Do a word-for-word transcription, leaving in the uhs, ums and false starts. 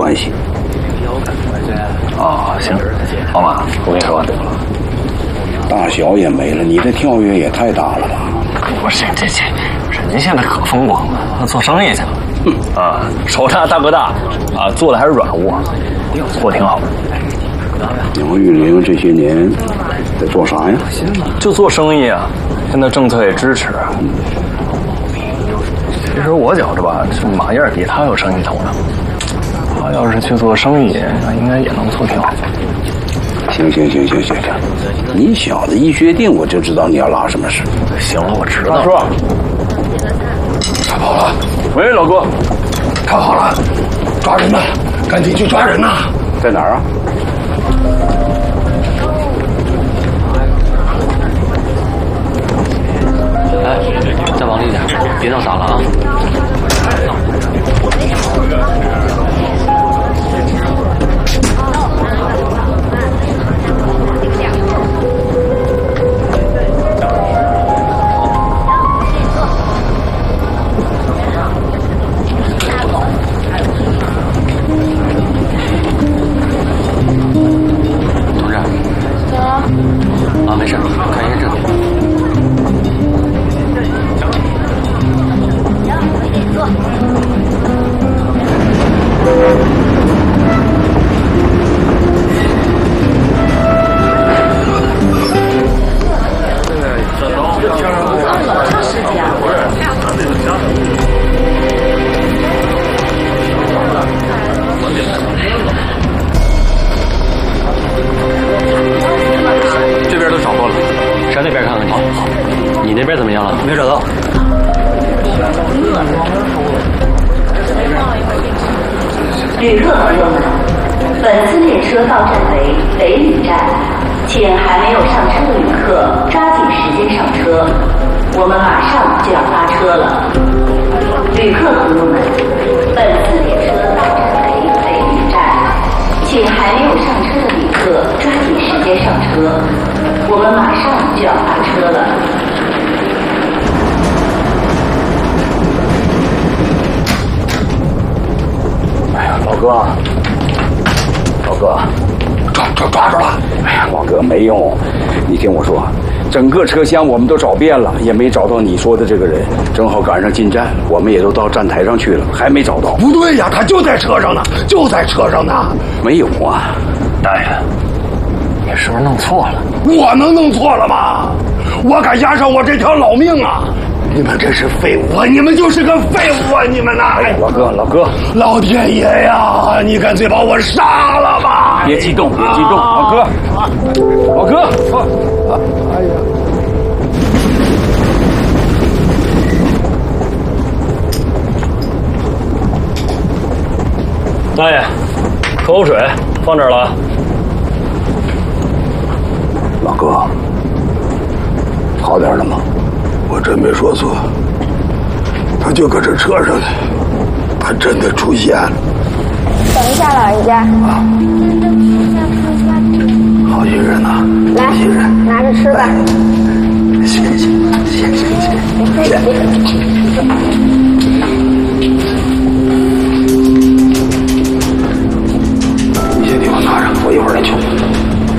关系。 哦，行，老马，我跟你说， 大小也没了，你这跳跃也太大了吧？ 不是这这，人家现在可风光了，他做生意去了。嗯啊，手大大哥大啊，做的还是软物，做挺好的。 杨玉玲这些年在做啥呀？ 就做生意啊，现在政策也支持。其实我觉着吧，这马燕比他有生意头脑。他要是去做生意，那应该也能做挺好。 行行行行行行，你小子一决定我就知道你要拉什么事。 行了，我知道。 大叔，他跑了。 喂，老哥， 他跑了，抓人呐！赶紧去抓人呐！在哪儿啊？ 哎，再往里点，别闹砸了啊！同志，啊，没事，看一下这里。这边都找过了，上那边看看去。好，好，你那边怎么样了？没找到。 旅客朋友们，本次列车到站为北礼站，请还没有上车的旅客抓紧时间上车，我们马上就要发车了。旅客朋友们，本次列车到站为北礼站，请还没有上车的旅客抓紧时间上车，我们马上就要发车了。 哎呀，老哥，老哥，抓抓抓住了！哎呀，老哥没用，你听我说，整个车厢我们都找遍了，也没找到你说的这个人。正好赶上进站，我们也都到站台上去了，还没找到。 不对呀，他就在车上呢，就在车上呢。 没有啊， 大爷，你是不是弄错了？ 我能弄错了吗？我敢押上我这条老命啊！你们真是废物啊！你们就是个废物啊！你们呐！ 老哥，老哥， 老天爷呀！你干脆把我杀了吧！ 别激动，别激动，老哥，老哥，啊，哎呀！ 大爷，喝口水，放这儿了啊。 老哥，好点了吗？ 我真没说错，他就搁这车上呢，他真的出现了。 等一下，老人家。啊， 好心人呐， 来， 好心人， 拿着吃吧。 谢谢，谢谢，谢谢，谢谢。